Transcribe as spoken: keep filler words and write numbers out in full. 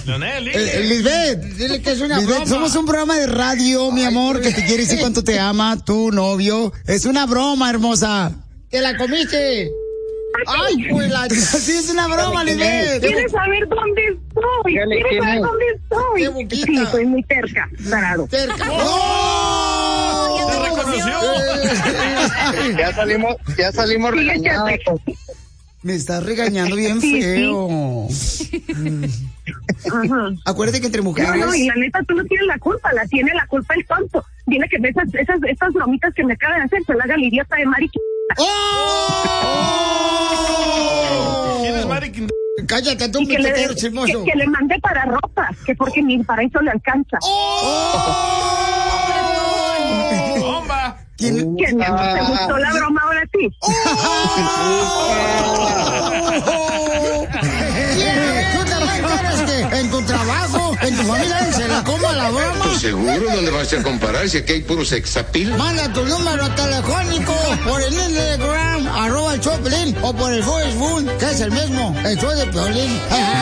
Leonel, eh, Lisbeth. Dile que es una Lisbeth, broma. somos un programa de radio, mi amor, que te quiere decir cuánto te ama tu novio. Es una broma, hermosa. ¡Te la comiste! ¡Ay, pues la... Sí, es una broma, Lisbeth. ¿Quieres saber dónde estoy? ¿Quieres saber dónde estoy? ¡Qué boquita! Sí, soy muy terca, tarado. ¡Cerca! ¡Oh! ¡Se reconoció! Ya salimos, ya salimos regañados. Me estás regañando bien feo. Ajá. Acuérdate que entre mujeres... No, no, y la neta, tú no tienes la culpa, la tiene la culpa el tonto. Dile que esas, esas, esas bromitas que me acaba de hacer se la haga la idiota de Mari. ¡Oh! ¿Quién es Mari? Cállate tú, Y que le, piquetero que, chismoso. que le mande para ropa, que porque ni para eso le alcanza. ¡Bomba! ¿Quién? ¿Qué, mi amor, te gustó la broma ahora sí? ¿Tú también quieres que en tu trabajo, en tu familia, se la coma la broma? Pues seguro, ¿dónde vas a comparar si aquí hay puro sexapil? Manda tu número telefónico por el Instagram, arroba el Choplin, o por el Facebook, que es el mismo, el show de Piolín.